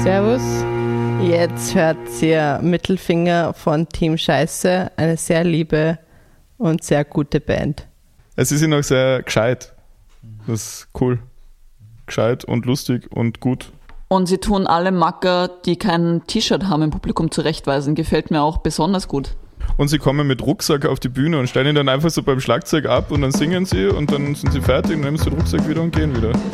Servus. Jetzt hört ihr Mittelfinger von Team Scheiße, eine sehr liebe und sehr gute Band. Es ist noch sehr gescheit. Das ist cool. Gescheit und lustig und gut. Und sie tun alle Macker, die kein T-Shirt haben, im Publikum zurechtweisen. Gefällt mir auch besonders gut. Und sie kommen mit Rucksack auf die Bühne und stellen ihn dann einfach so beim Schlagzeug ab und dann singen sie und dann sind sie fertig und nehmen sie den Rucksack wieder und gehen wieder.